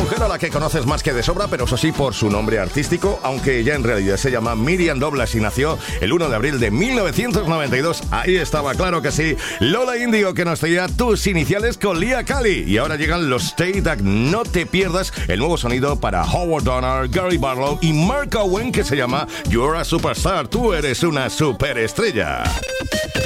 Mujer a la que conoces más que de sobra, pero eso sí por su nombre artístico, aunque ella en realidad se llama Miriam Douglas y nació el 1 de abril de 1992. Ahí estaba, claro que sí. Lola Índigo, que nos traía tus iniciales con Lia Kali. Y ahora llegan los Stay That. No te pierdas el nuevo sonido para Howard Donner, Gary Barlow y Mark Owen, que se llama You're a Superstar. Tú eres una superestrella.